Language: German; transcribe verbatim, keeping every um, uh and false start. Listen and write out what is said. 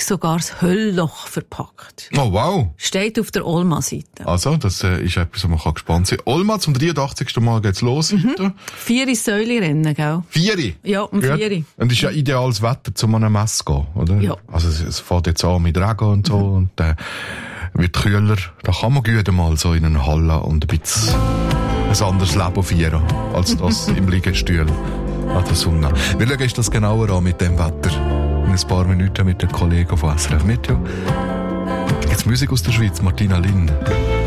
sogar das Höllloch verpackt. Oh, wow. Steht auf der Olma-Seite. Also, das äh, ist etwas, wo man kann gespannt sein kann. Olma, zum dreiundachtzigsten Mal geht's los. Mhm. Vier Säule-Rennen, gell? Vieri? Ja, um Gut. vieri. Und es ist ja ideales Wetter, um an eine Messe zu gehen, oder? Ja. Also, es, es fährt jetzt an mit Regen und so, mhm. und äh, wird kühler. Da kann man gut mal so in eine Halle und ein bisschen ein anderes Leben feiern, als das im Liegestuhl an der Sonne. Wir schauen uns das genauer an mit dem Wetter. In ein paar Minuten mit den Kollegen von S R F Meteo. Da gibt's Musik aus der Schweiz, Martina Lin.